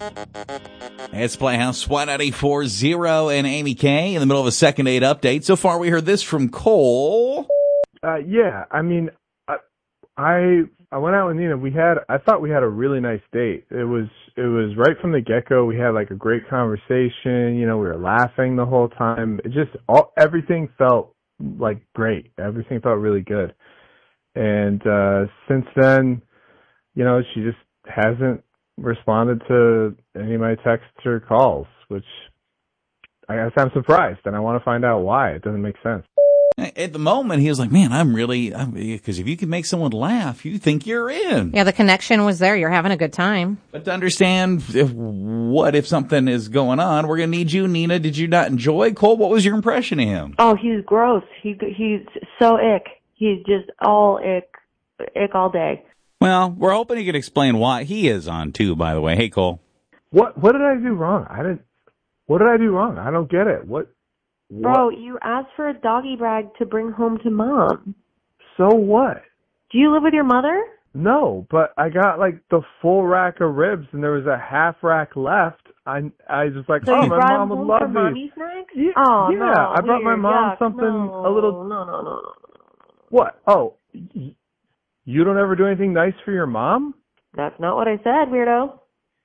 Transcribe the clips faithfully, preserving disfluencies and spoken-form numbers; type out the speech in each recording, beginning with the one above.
It's Playhouse one ninety-four point oh and Amy K in the middle of a second date update. So far, we heard this from Cole. Uh, yeah, I mean, I, I I went out with Nina. We had I thought we had a really nice date. It was it was right from the get go. We had like a great conversation. You know, we were laughing the whole time. It just all everything felt like great. Everything felt really good. And uh, since then, you know, she just hasn't responded to any of my texts or calls, which I guess I'm surprised, and I want to find out why. It doesn't make sense. At the moment, he was like, man, I'm really, because if you can make someone laugh, you think you're in. Yeah, the connection was there. You're having a good time. But to understand if, what if something is going on, we're going to need you. Nina, did you not enjoy Cole? What was your impression of him? Oh, he's gross. He He's so ick. He's just all ick, ick all day. Well, we're hoping he can explain why he is on, too, by the way. Hey, Cole. What What did I do wrong? I didn't. What did I do wrong? I don't get it. What? Bro, what? you asked for a doggy bag to bring home to mom. So what? Do you live with your mother? No, but I got like the full rack of ribs, and there was a half rack left. I I was like, so oh, you my brought mom him would home love for these. mommy snacks? Yeah, oh, yeah. no, I brought my weird. mom Yuck. something no, a little. No, no, no, no, no. What? Oh, y- you don't ever do anything nice for your mom? That's not what I said, weirdo.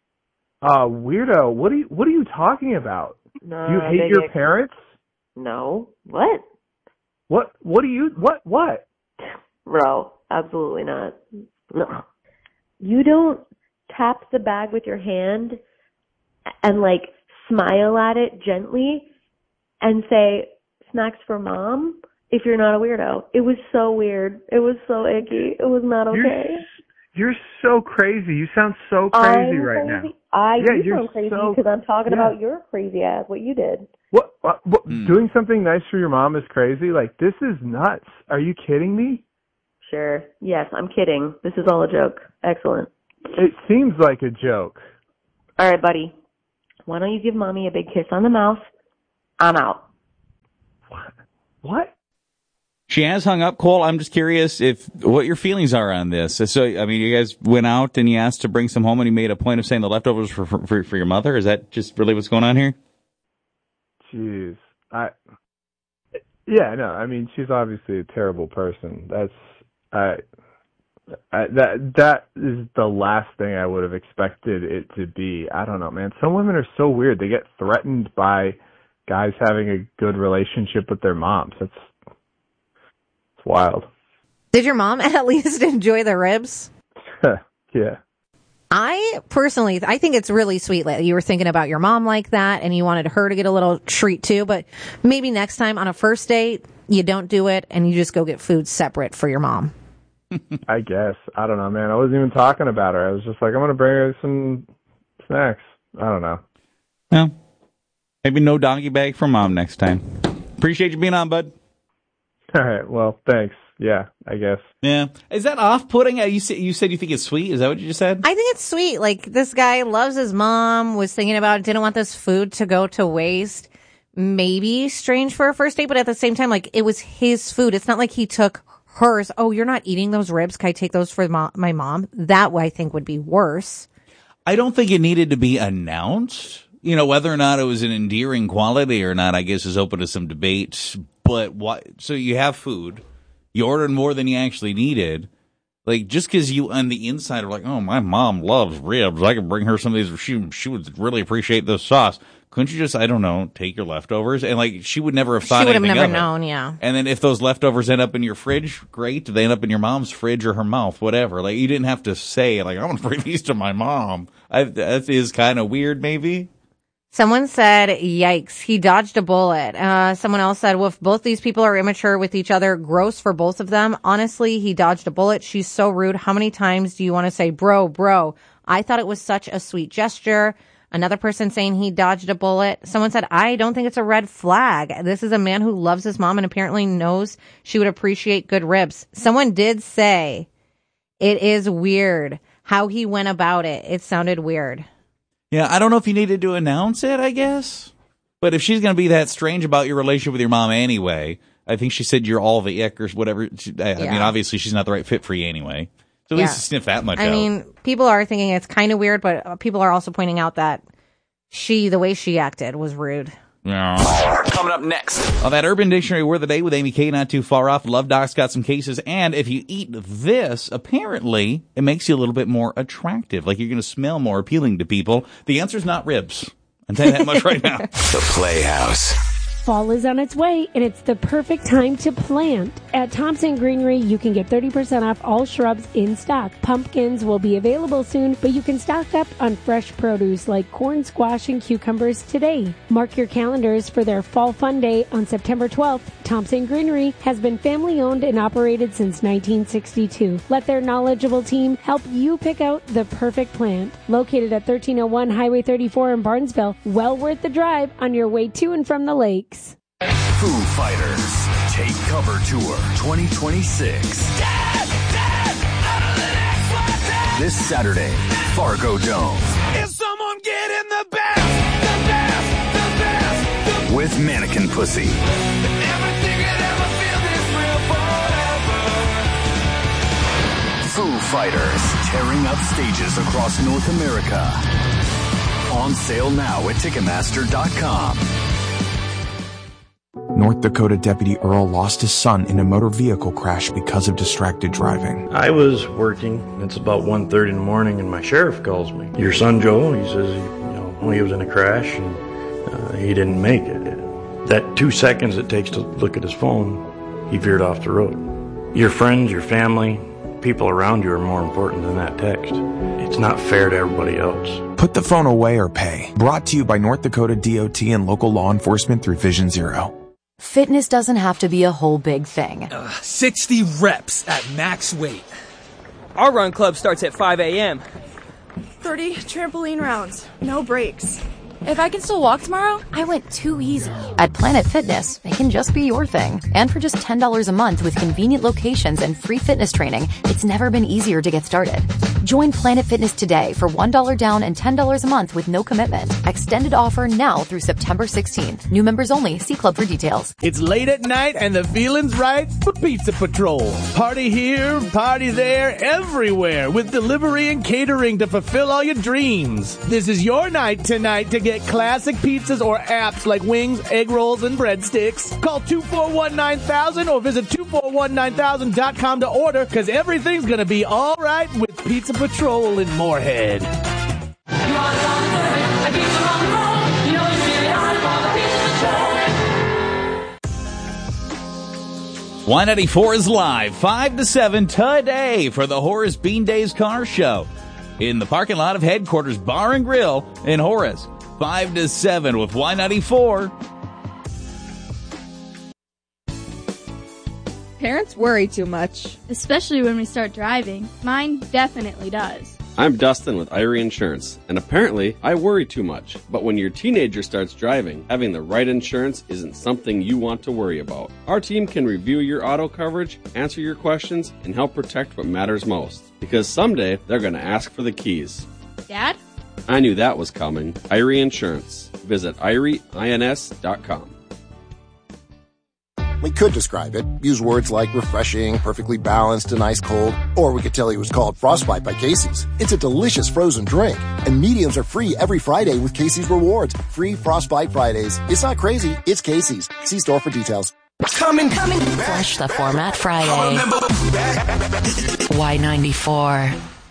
Uh, weirdo. What are you What are you talking about? No, Do you hate your ex- parents? No. What? What? What do you? What? What? Bro, absolutely not. No. You don't tap the bag with your hand and like smile at it gently and say snacks for mom if you're not a weirdo. It was so weird. It was so icky. It was not okay. You're, you're so crazy. You sound so crazy I'm right crazy. now. I Yeah, do you're sound crazy so- because I'm talking yeah. about your crazy ass, what you did. What? what, what Hmm. Doing something nice for your mom is crazy? Like, this is nuts. Are you kidding me? Sure. Yes, I'm kidding. This is all a joke. Excellent. It seems like a joke. All right, buddy. Why don't you give mommy a big kiss on the mouth? I'm out. What? What? She has hung up, Cole. I'm just curious if what your feelings are on this. So, I mean, you guys went out and you asked to bring some home, and you made a point of saying the leftovers for for, for your mother. Is that just really what's going on here? Jeez. I. Yeah, no. I mean, she's obviously a terrible person. That's I. I that that is the last thing I would have expected it to be. I don't know, man. Some women are so weird. They get threatened by guys having a good relationship with their moms. That's it's wild. Did your mom at least enjoy the ribs? Yeah. I personally, I think it's really sweet that you were thinking about your mom like that and you wanted her to get a little treat too, but maybe next time on a first date, you don't do it and you just go get food separate for your mom. I guess. I don't know, man. I wasn't even talking about her. I was just like, I'm going to bring her some snacks. I don't know. No. Maybe no doggy bag for mom next time. Appreciate you being on, bud. All right. Well, thanks. Yeah, I guess. Yeah. Is that off-putting? You said you said you think it's sweet? Is that what you just said? I think it's sweet. Like, this guy loves his mom, was thinking about it, didn't want this food to go to waste. Maybe strange for a first date, but at the same time, like, it was his food. It's not like he took hers. Oh, you're not eating those ribs. Can I take those for mo- my mom? That I think would be worse. I don't think it needed to be announced. You know, whether or not it was an endearing quality or not, I guess is open to some debate. But what? So you have food. You ordered more than you actually needed. Like, just because you on the inside are like, oh, my mom loves ribs. I could bring her some of these. She, she would really appreciate this sauce. Couldn't you just, I don't know, take your leftovers? And, like, she would never have thought anything of it. She would have never known, yeah. And then if those leftovers end up in your fridge, great. They end up in your mom's fridge or her mouth, whatever. Like, you didn't have to say, like, I want to bring these to my mom. I, that is kind of weird, maybe. Someone said, yikes, he dodged a bullet. Uh, someone else said, well, if both these people are immature with each other, gross for both of them. Honestly, he dodged a bullet. She's so rude. How many times do you want to say, bro, bro? I thought it was such a sweet gesture. Another person saying he dodged a bullet. Someone said, I don't think it's a red flag. This is a man who loves his mom and apparently knows she would appreciate good ribs. Someone did say it is weird how he went about it. It sounded weird. Yeah, I don't know if you needed to announce it, I guess. But if she's going to be that strange about your relationship with your mom anyway, I think she said you're all the ick or whatever. I, I Yeah. mean, obviously she's not the right fit for you anyway. So at Yeah. least you sniff that much I out. mean, people are thinking it's kind of weird, but uh, people are also pointing out that she, the way she acted was rude. Yeah. Coming up next. Oh, that Urban Dictionary word of the day with Amy Kay not too far off. Love Doc's got some cases. And if you eat this, apparently it makes you a little bit more attractive. Like you're going to smell more appealing to people. The answer's not ribs. I'll tell you that much right now. The Playhouse. Fall is on its way, and it's the perfect time to plant. At Thompson Greenery, you can get thirty percent off all shrubs in stock. Pumpkins will be available soon, but you can stock up on fresh produce like corn, squash, and cucumbers today. Mark your calendars for their Fall Fun Day on September twelfth. Thompson Greenery has been family-owned and operated since nineteen sixty-two. Let their knowledgeable team help you pick out the perfect plant. Located at thirteen oh one Highway thirty-four in Barnesville, well worth the drive on your way to and from the lake. Foo Fighters Take Cover Tour twenty twenty-six. Dad, Dad, this Saturday, Fargo Dome. Is someone getting the best, the best, the best, the best. With Mannequin Pussy. Everything could ever feel this real forever. Foo Fighters tearing up stages across North America. On sale now at Ticketmaster dot com. North Dakota Deputy Earl lost his son in a motor vehicle crash because of distracted driving. I was working. It's about one thirty in the morning, and my sheriff calls me. Your son Joe, he says, you know, he was in a crash, and uh, he didn't make it. That two seconds it takes to look at his phone, he veered off the road. Your friends, your family, people around you are more important than that text. It's not fair to everybody else. Put the phone away or pay. Brought to you by North Dakota D O T and local law enforcement through Vision Zero. Fitness doesn't have to be a whole big thing. Uh, sixty reps at max weight. Our run club starts at five a.m. thirty trampoline rounds. No breaks. If I can still walk tomorrow, I went too easy. At Planet Fitness, it can just be your thing. And for just ten dollars a month with convenient locations and free fitness training, it's never been easier to get started. Join Planet Fitness today for one dollar down and ten dollars a month with no commitment. Extended offer now through September sixteenth. New members only. See club for details. It's late at night and the feeling's right for Pizza Patrol. Party here, party there, everywhere with delivery and catering to fulfill all your dreams. This is your night tonight to get classic pizzas or apps like wings, egg rolls, and breadsticks. Call two four one nine thousand or visit two four one nine thousand dot com to order, because everything's going to be all right with Pizza Patrol in Moorhead. Y ninety-four is live five to seven today for the Horace Bean Days Car Show in the parking lot of Headquarters Bar and Grill in Horace. five to seven with Y ninety-four. Parents worry too much. especially when we start driving. Mine definitely does. I'm Dustin with Irie Insurance, and apparently I worry too much. But when your teenager starts driving, having the right insurance isn't something you want to worry about. Our team can review your auto coverage, answer your questions, and help protect what matters most. Because someday they're going to ask for the keys. Dad? I knew that was coming. Irie Insurance. Visit irie ins dot com. We could describe it, use words like refreshing, perfectly balanced, and ice cold, or we could tell you it was called Frostbite by Casey's. It's a delicious frozen drink, and mediums are free every Friday with Casey's Rewards. Free Frostbite Fridays. It's not crazy, it's Casey's. See store for details. Coming, coming. Flush the format Friday. Y ninety-four.